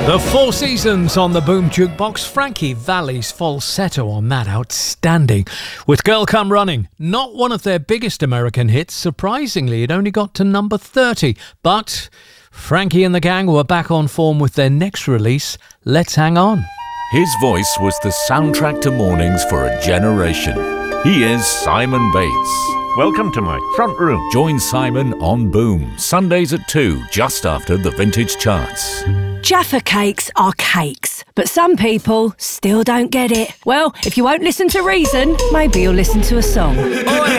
The Four Seasons on the Boom Jukebox. Frankie Valli's falsetto on that, outstanding. With Girl Come Running, not one of their biggest American hits. Surprisingly, it only got to number 30. But Frankie and the gang were back on form with their next release, Let's Hang On. His voice was the soundtrack to mornings for a generation. He is Simon Bates. Welcome to my front room. Join Simon on Boom, Sundays at 2, just after the Vintage Charts. Jaffa cakes are cakes, but some people still don't get it. Well, if you won't listen to reason, maybe you'll listen to a song. Oi!